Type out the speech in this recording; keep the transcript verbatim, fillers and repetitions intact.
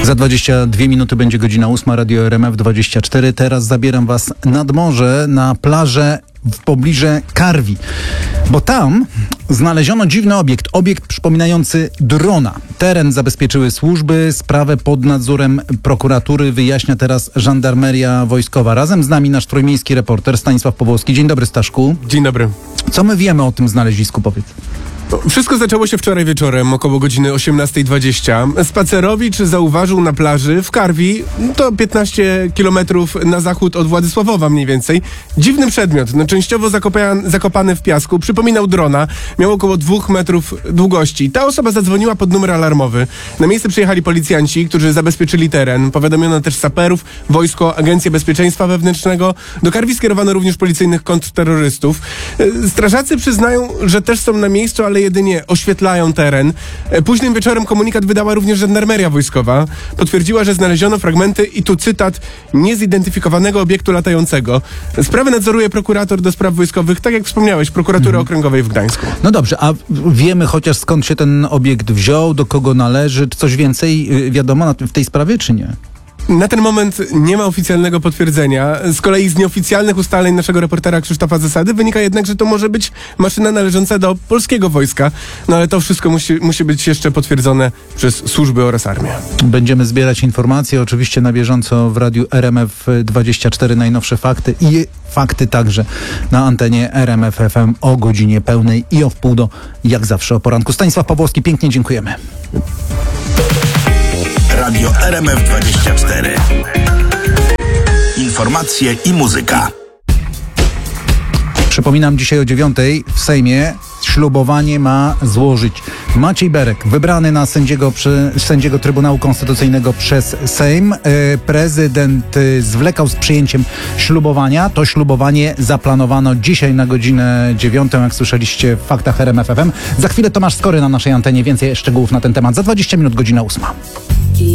Za dwadzieścia dwie minuty będzie godzina ósma, Radio R M F dwadzieścia cztery. Teraz zabieram was nad morze, na plażę w pobliżu Karwi, bo tam znaleziono dziwny obiekt, obiekt przypominający drona. Teren zabezpieczyły służby, sprawę pod nadzorem prokuratury wyjaśnia teraz żandarmeria wojskowa. Razem z nami nasz trójmiejski reporter Stanisław Powłoski. Dzień dobry, Staszku. Dzień dobry. Co my wiemy o tym znalezisku, powiedz? Wszystko zaczęło się wczoraj wieczorem, około godziny osiemnastej dwadzieścia. Spacerowicz zauważył na plaży w Karwi, to piętnaście kilometrów na zachód od Władysławowa mniej więcej, dziwny przedmiot, no, częściowo zakopany, zakopany w piasku, przypominał drona, miał około dwóch metrów długości. Ta osoba zadzwoniła pod numer alarmowy. Na miejsce przyjechali policjanci, którzy zabezpieczyli teren. Powiadomiono też saperów, wojsko, Agencję Bezpieczeństwa Wewnętrznego. Do Karwi skierowano również policyjnych kontrterrorystów. Strażacy przyznają, że też są na miejscu, ale jedynie oświetlają teren. Późnym wieczorem komunikat wydała również żandarmeria wojskowa. Potwierdziła, że znaleziono fragmenty, i tu cytat, niezidentyfikowanego obiektu latającego. Sprawę nadzoruje prokurator do spraw wojskowych, tak jak wspomniałeś, prokuratury mhm. okręgowej w Gdańsku. No dobrze, a wiemy chociaż skąd się ten obiekt wziął, do kogo należy? Czy coś więcej wiadomo w tej sprawie, czy nie? Na ten moment nie ma oficjalnego potwierdzenia. Z kolei z nieoficjalnych ustaleń naszego reportera Krzysztofa Zasady wynika jednak, że to może być maszyna należąca do polskiego wojska. No ale to wszystko musi, musi być jeszcze potwierdzone przez służby oraz armię. Będziemy zbierać informacje oczywiście na bieżąco w Radiu R M F dwadzieścia cztery, najnowsze fakty i fakty także na antenie R M F F M o godzinie pełnej i o wpół do, jak zawsze, o poranku. Stanisław Powłoski, pięknie dziękujemy. Radio R M F dwadzieścia cztery. Informacje i muzyka. Przypominam, dzisiaj o dziewiątej w Sejmie ślubowanie ma złożyć Maciej Berek, wybrany na sędziego, przy, sędziego Trybunału Konstytucyjnego przez Sejm. Prezydent zwlekał z przyjęciem ślubowania. To ślubowanie zaplanowano dzisiaj na godzinę dziewiątą, jak słyszeliście w faktach R M F F M. Za chwilę Tomasz Skory na naszej antenie. Więcej szczegółów na ten temat. Za dwadzieścia minut godzina ósma.